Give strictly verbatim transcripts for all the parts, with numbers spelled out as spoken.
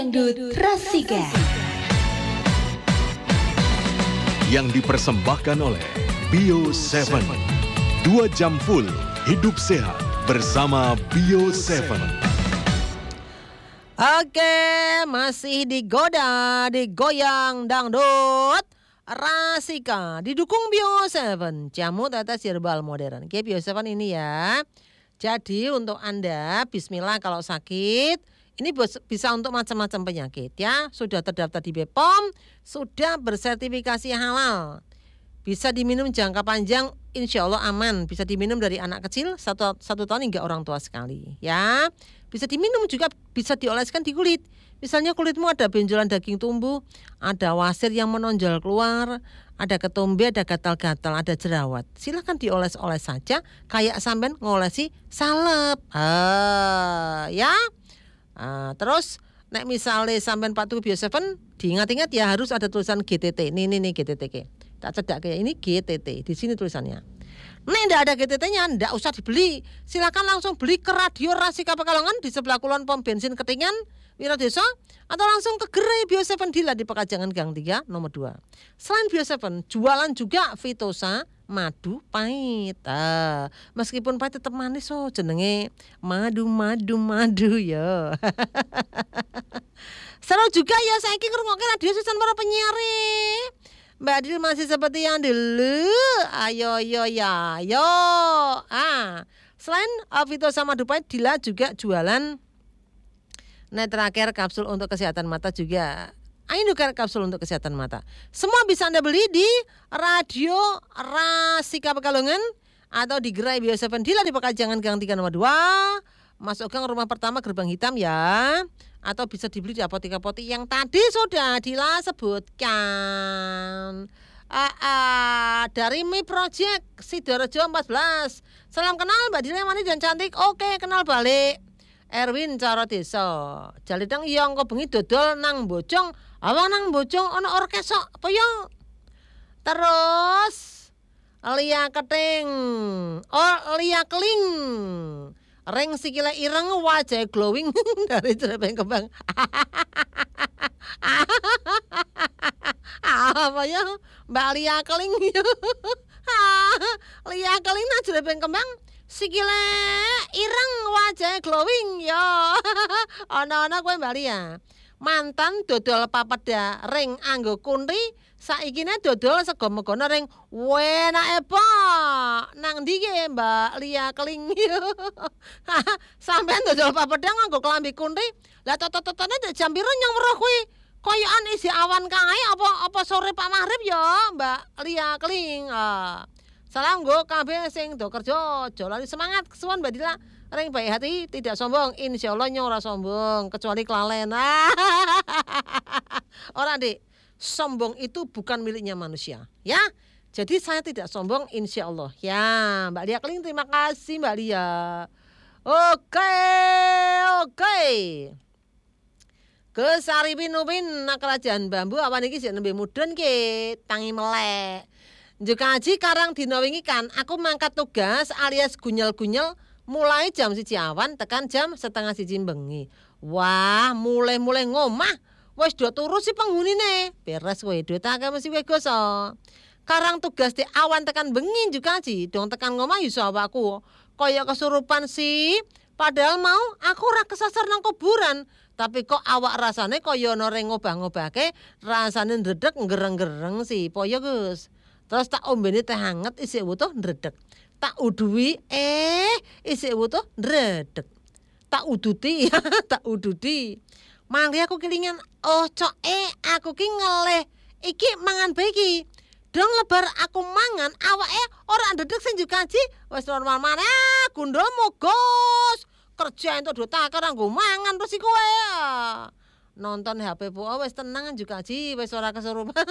Dangdut Rasika yang dipersembahkan oleh Bio tujuh. Dua jam full hidup sehat bersama Bio tujuh. Oke, masih digoda, digoyang dangdut Rasika didukung Bio tujuh, jamu tetes herbal modern. Oke, Bio tujuh ini ya. Jadi untuk Anda, bismillah kalau sakit, ini bisa untuk macam-macam penyakit ya. Sudah terdaftar di B P O M, sudah bersertifikasi halal. Bisa diminum jangka panjang, insya Allah aman. Bisa diminum dari anak kecil satu, satu tahun hingga orang tua sekali ya. Bisa diminum juga, bisa dioleskan di kulit. Misalnya kulitmu ada benjolan daging tumbuh, ada wasir yang menonjol keluar, ada ketombe, ada gatal-gatal, ada jerawat. Silahkan dioles-oles saja, kayak sampean ngolesi salep. Ah, ya. Uh, terus nek misalnya sampean patuh Bio tujuh, diingat-ingat ya harus ada tulisan G T T. Nih nih nih G T T ke. Tak cedak kayak ini G T T. Di sini tulisannya. Nek ndak ada G T T-nya ndak usah dibeli. Silakan langsung beli ke Radio Rasika Pekalongan di sebelah kulon pom bensin Ketingan Wiradesa, atau langsung ke gerai Bio tujuh Dila di Pekajangan Gang tiga nomor dua. Selain Bio tujuh, jualan juga Vitosa madu pahit. Ah, meskipun pahit tetap manis oh, jenenge madu madu madu ya. Seru juga ya saiki ngrungokke radio season para penyiar. Mbak Dil masih seperti yang dulu. Ayo yo ya, yo. Ah, selain uh, Vitosa madu pahit, Dila juga jualan Netracare kapsul untuk kesehatan mata juga. Ainucare kapsul untuk kesehatan mata. Semua bisa Anda beli di Radio Rasika Pekalongan atau di gerai Bio tujuh Dila di Pekajangan Gang tiga nomor dua. Masuk gang rumah pertama gerbang hitam ya. Atau bisa dibeli di apotek-apotek yang tadi sudah Dila sebutkan. Ah, ah, dari Mi Project Sidoarjo empat belas. Salam kenal Mbak Dila manis dan cantik. Oke, kenal balik. Erwin Cara Desa. Jalidang iya engko bengi dodol nang Bojong. Awang nang Bojong ana orkesok apa ya? Terus Lia Keting. Oh, Lia Keling. Ring sikile ireng wajah glowing dari Jrebeng Kembang. Apa ya? Mbak Lia Keling. Lia Keling nang Jrebeng Kembang. Sikile ireng wajah glowing ya. Ana-ana kowe Mbak Lia. Mantan dodol papeda ring anggo kunri, saikine dodol sego megono ring wenake Pak. Nang ndi ki Mbak Lia Keling. Sampeyan dodol papeda nganggo klambi kunri. Lah toto-totone nek jam piro nyang weruh kuwi? Koyokan isi awan kae apa apa sore Pak Maghrib ya Mbak Lia Keling. Ah. Salam go kabeh sing do kerja, aja lali semangat kesuwun Mbak Dila. Ring baik hati, tidak sombong. Insyaallah nyong ora sombong, kecuali kelalen. Ora, Dik. Sombong itu bukan miliknya manusia, ya. Jadi saya tidak sombong insyaallah. Ya, Mbak Lia Keling terima kasih Mbak Lia. Oke, oke. Ke Sari Pinupin nak kerajaan bambu apa niki sik nembe mudhun ki, tangi melek. Juga aji karang dina wingi kan aku mangkat tugas alias gunyel-gunyel mulai jam siji awan tekan jam setengah siji bengi. Wah, mulai-mulai ngomah wis do turu si penghunine. Beres kowe duit akeh mesti kowe goso. Karang tugas di awan tekan bengi juga aji dong tekan ngomah iso awakku. Kaya kesurupan sih. Padahal mau aku ora kesasar nang kuburan. Tapi kok awak rasane kaya ana ring ngobah-ngobahke, rasane ndredeg gereng-gereng sih. Poyo Gus. Terus tak ombene teh hangat isih wutuh ndredeg. Tak uduwi eh isih wutuh ndredeg. Tak uduti tak uduti. Mangke aku kelingan, oh cok eh aku ki ngeleh iki mangan bae iki. Dong lebar aku mangan awake ora ndredeg sing juga ji wis normal maneh gundulmu Gus. Kerja entuk duit akeh kanggo mangan terus iku wae. Nonton H P po wis tenang juga ji wis ora kesurupan.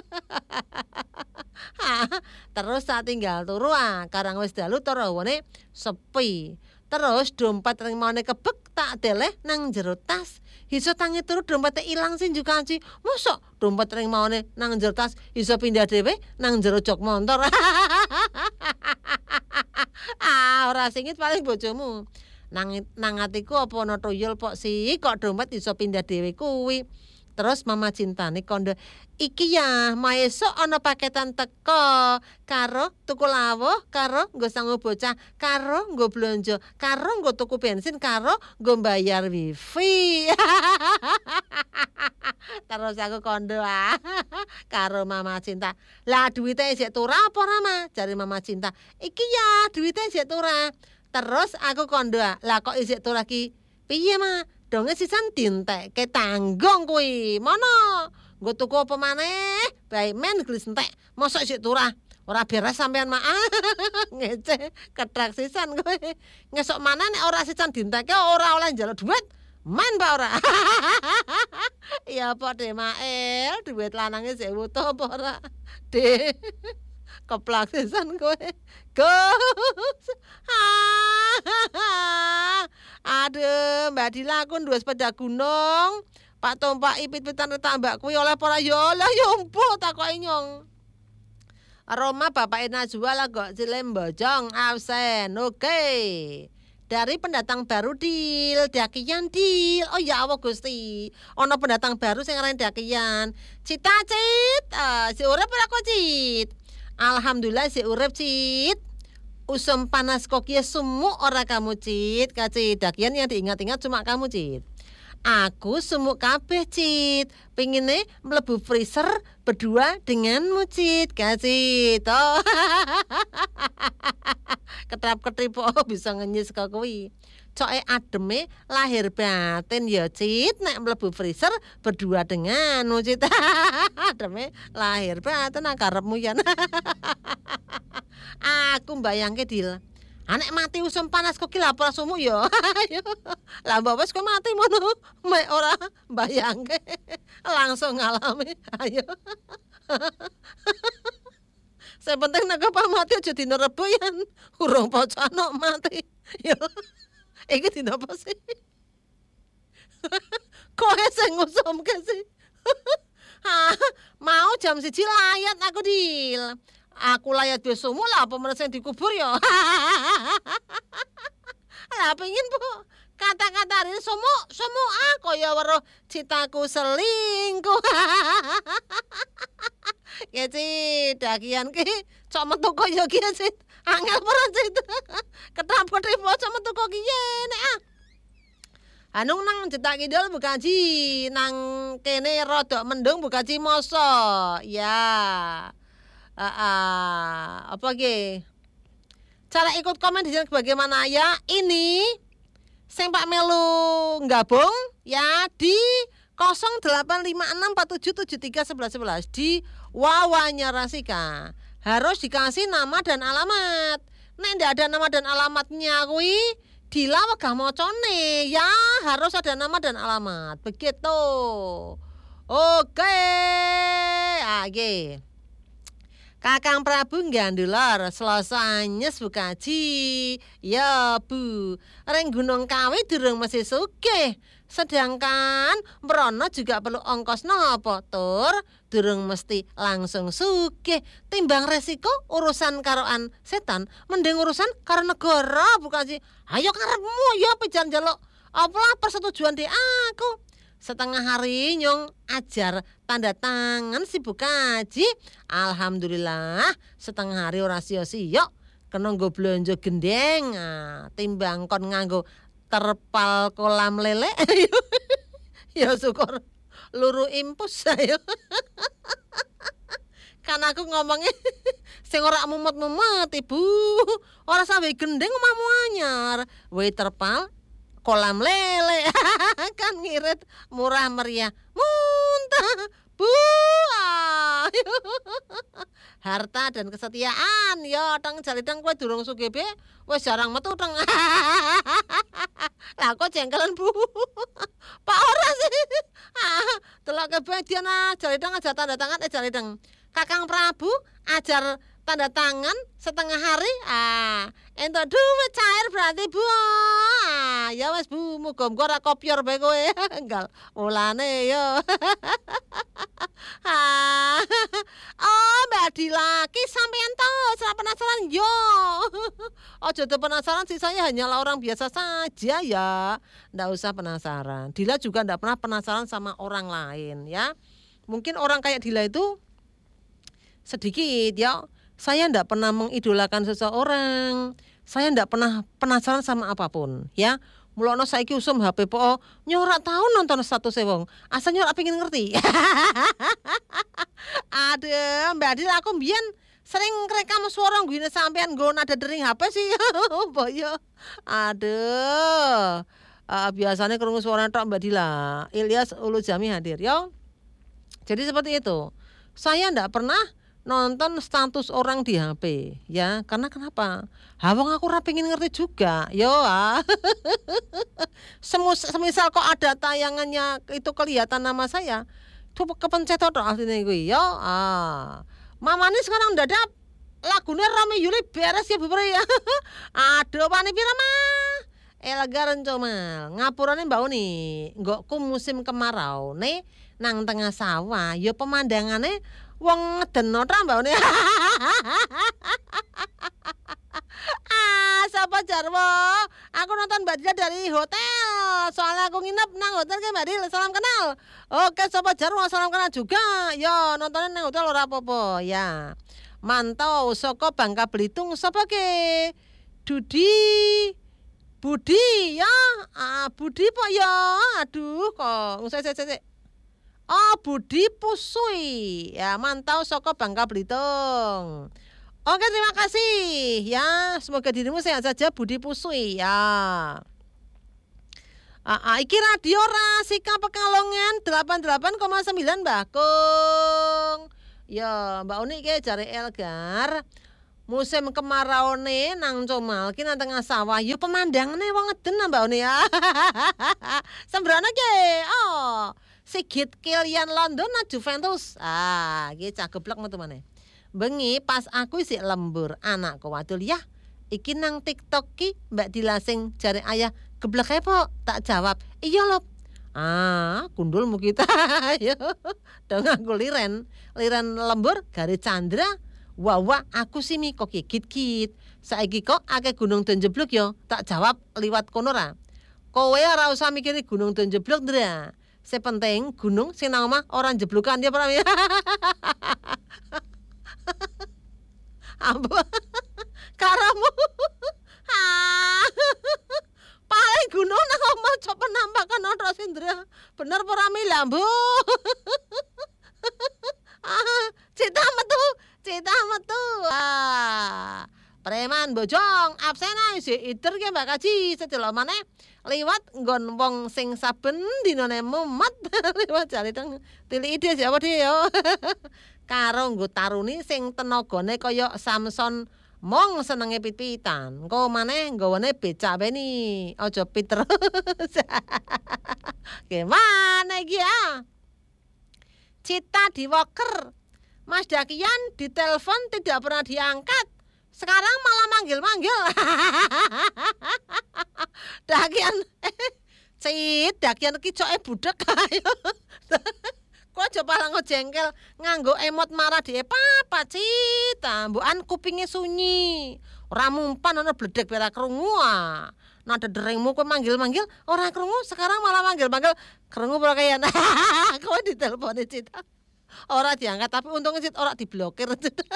Terus tak tinggal turu ah karang wis dalu tarawane sepi. Terus dompet ring maune kebek tak deleh nang jero tas. Iso tangi turu dompete ilang sing juga ji. Mosok dompet ring maune nang jero tas iso pindah dhewe nang jero jok motor. Ah ora singit paling bojomu. Nang nang atiku apa ana tuyul pok sih kok dompet iso pindah dhewe kuwi. Terus Mama Cintane kondo, iki ya maesuk ana paketan teko karo tuku lawuh, karo nggo sangu bocah, karo nggo blonjo, karo nggo tuku bensin, karo nggo mbayar wifi. Terus aku kondo ah, karo Mama Cinta. Lah duwite isih turah apa ora, Ma? Jare Mama Cinta. Iki ya duwite isih turah. Terus aku kondo, lah kok isih turah ki? Piye, Ma? Donge sisan dintekke tanggung kuwi. Mono. Nggo tuku apa maneh? Bae men glis entek. Mosok isih turah. Ora beres sampean mak. Ngece ketrak sisan kowe. Ngesuk maneh nek ora sisan dintekke ora oleh njaluk dhuwit. Men Pak ora. Ya apa De Mael, dhuwit lanange sik wutuh apa ora? De. Keplak sisan kowe. Gus. Aduh, Mbak Dila aku duwe sepeda gunung. Pak Tompak ipit-pitan retak Mbak kuwi oleh para ya lah ya empuk takoki nyong. Roma Bapak Najwa lah kok Cilem Bojong absen. Oke. Dari pendatang baru Dil, Dakian Dil. Oh ya Allah Gusti. Ono pendatang baru sing ngarani Dakian. Cita Cit, uh, si urip ora kok Cit? Alhamdulillah si urip Cit. Usum panas kokie sumuk ora kamu Cit. Kacit Dakian yang diingat-ingat cuma kamu Cit. Aku sumuk kabeh Cit. Pengine mlebu freezer berdua denganmu Cit. Kacit. Oh. Ketap-ketip oh bisa ngenyis kok kuwi. Coke ademe lahir batin ya Cit. Nek mlebu freezer berdua denganmu Cit. Ademe lahir batin nang karepmu ya. Aku mbayangke Dil. Anek mati usum panas kok ki lha ora sumuk ya. Lah mbok wis kowe mati mono, mek ora mbayangke. Langsung ngalami. Ayo. Sing penting nek apa mati aja dina Rebo yen urung pocano mati. Yo. Iki dina apa sih? Kowe sing ngusumke sih. Mau jam siji layat aku Dil. Aku layat wis sumu lah apa meneh sing dikubur ya. Lah pengin Bu. Kata-kata ini sumuk, sumuk ah kaya weruh citaku selingkuh. Ya Cit, Dakian ki cok metu kaya ki Cit. Angel ora Cit. Ketapet bocah metu kok kiye nek ah. Anung nang Cetak Kidul bukaji, nang kene rodok mendung bukaji moso. Ya. Uh, uh, apa ge? Cara ikut komen di sini bagaimana ya? Ini sing Pak Melu gabung ya di nol delapan lima enam empat tujuh tujuh tiga satu satu satu satu di Wawanyarsika. Harus dikasih nama dan alamat. Nek ndak ada nama dan alamatnya kuwi Dila wegah mocone ya, harus ada nama dan alamat. Begitu. Oke. Oke. Kakang Prabu ngandulor Selasa anyes bukaji. Ya Bu, reng Gunung Kawi durung mesti sugih. Sedangkan Mrono juga perlu ongkos nopo tur, durung mesti langsung sugih. Timbang resiko urusan karoan setan, mending urusan karo negara bukaji. Ayo karepmu ya pijan njaluk apalah persetujuan di aku. Setengah hari nyong ajar tanda tangan si bukaji. Alhamdulillah setengah hari ora sia-sia kena nggo blonjo gendeng. Nah, timbang kon nganggo terpal kolam lele. Ya syukur luru impus ayo. Kan aku ngomongnya sing ora mumet-mumet Ibu. Ora sampe gendeng omahmu anyar. We terpal kolam lele. Kan ngirit murah meriah. Muntah. Bu. Harta dan kesetiaan. Ya, tang jaridang kowe durung sugih be, wis jarang metu teng. Lah kok jengkelan Bu. Pak ora sih. Delok kebagian jaridang aja tanda tangan eh jaridang. Kakang Prabu ajar tanda tangan setengah hari. Ah, entuk duit cair berarti Bu. Ah, ya wis Bu, muga-muga ora kopior bae kowe. Enggal mulane yo. Ah. Oh, Mbak Dila ki sampean to, ora penasaran yo. Ojo tuh penasaran sih, saya hanyalah orang biasa saja ya. Nggak usah penasaran. Dila juga nggak pernah penasaran sama orang lain ya. Mungkin orang kayak Dila itu sedikit ya. Saya nggak pernah mengidolakan seseorang. Saya nggak pernah penasaran sama apapun ya. Mulane saiki usum H P po nyorak tahu nonton status wong. Asal nyorak pengen ngerti. Aduh, Mbak Adil aku mbiyen sering rekam suara nggone sampean nggo nada dering H P sih. Boyo. Aduh. Uh, biasanya krungu suara tok Mbak Dila. Ilyas Ulujami hadir yo. Jadi seperti itu. Saya ndak pernah nonton status orang di H P ya, karena kenapa? Hawang aku ora pengen ngerti juga. Yo ah. Semus, semisal kok ada tayangannya itu kelihatan nama saya, tuh kepencet tok artine kuwi yo. Ah. Mamane sekarang dadak lagune Rame Yuli beres ya bebre ya. Aduh pane pira mah? Elgaran comal. Ngapurane Mbak Uni, nggokku musim kemarau nih nang tengah sawah, yo pemandangane wong ngedeno ta Mbak Uni. Ah, sapa Jarwo? Aku nonton Mbak Dila dari hotel. Soalnya aku nginep nang hotel ke Mbak Dila. Salam kenal. Oke, sapa Jarwo salam kenal juga. Yo, nontonnya nang hotel ora apa-apa ya. Mantau saka Bangka Belitung sapa ke? Dudi Budi ya. Ah, Budi po ya. Aduh, kok sik-sik. Oh, Budi Pusui. Ya, mantau saka Bangka Belitung. Oke, terima kasih ya. Semoga dirimu sehat saja Budi Pusui ya. Ah, iki Radio Rasika Pekalongan delapan puluh delapan koma sembilan Mbak Kung. Ya, Mbak Uni ke jare Elgar. Musim kemaraone nang Comal ki nang tengah sawah. Yo pemandangane wong ngeden Mbak Uni ya. Sembrana ke. Oh. Sigit Kylian London na Juventus. Ah, iki cah geblek metu maneh. Bengi pas aku isih lembur anakku wadul ya. Iki nang TikTok ki Mbak Dila sing jare ayah geblek ae po. Tak jawab, "Iya lho." Ah, kundulmu kita. Yo. Dong aku liren. Liren lembur gare Chandra. Wah, wah aku sih mi kok gigit-git. Saiki kok akeh gunung den jeblok yo. Tak jawab liwat kono ra. Kowe ora usah mikiri gunung den jeblok, Ndra. Sepenting gunung sing nang omah ora jeblukan ya pram ya. Ambo. Karamu. Ah. Paling gunung nang omah cok penampakan ora Sindra. Bener apa rame lambu. Ah, cita metu, cita metu. Ah. Preman bojong absen ae si iter ki Mbak Kaji sedelok maneh liwat nggon wong sing saben dinane mumet liwat jare teng tilik ide siapa dia yo. Karo nggo taruni sing tenagane kaya Samson mong senenge pit-pitan. Engko maneh nggawane becak beni aja pit terus. Gimana iki ya? Cita Diwoker. Mas Dakian ditelepon tidak pernah diangkat. Sekarang malah manggil-manggil. Dakian Cit, dakian ki coke budek ayo. Kok aja palang jengkel nganggo emot marah di apa Cit. Mbokan kupinge sunyi. Ora mumpan ana bledek ora krungu. Nada deringmu kok manggil-manggil ora krungu, sekarang malah manggil-manggil krungu ora kaya. Kok ditelepone Cit. Ora diangkat tapi untungnya Cit ora diblokir.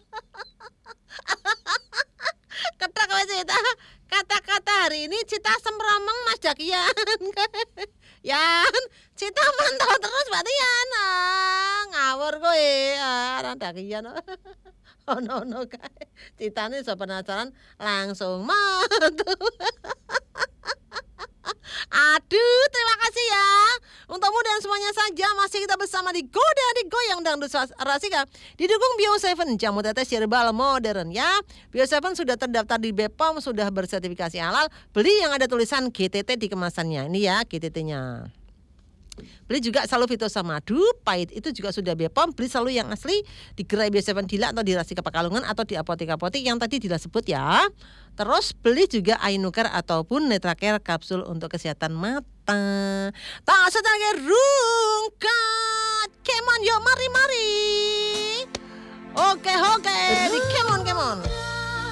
Ketak kowe Cita. Kata-kata hari ini Cita semromeng Mas Dakian. Yan, Cita mantau terus berarti Yan. Ah, ngawur kowe. Ah, Dakian. Ono-ono kae. Citane iso penasaran langsung mantu. Aduh, terima kasih ya. Untukmu dan semuanya saja masih kita bersama di Goda di Goyang Dangdut Rasika. Didukung Bio tujuh jamu tetes herbal modern ya. Bio tujuh sudah terdaftar di B P O M, sudah bersertifikasi halal. Beli yang ada tulisan G T T di kemasannya. Ini ya G T T-nya. Beli juga selalu Vitosa Madu, pahit itu juga sudah B P O M. Beli selalu yang asli di gerai Bio tujuh Dila atau di Rasika Pekalongan atau di apotek-apotek yang tadi Dila sebut ya. Terus beli juga Ainuker ataupun Netracare kapsul untuk kesehatan mata. Tak setelahnya rungkat. Come on, yuk mari-mari. Oke, oke, di come on, come on.